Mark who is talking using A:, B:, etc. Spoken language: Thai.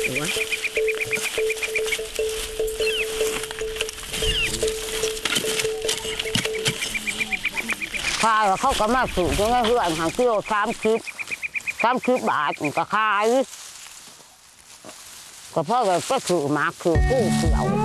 A: ขายเขาก็มาสูงยังไงเพื่อนหางกิโล30 บาทก็ขายก็เพราะว่าก็คือหมากคือกุ้งเขียว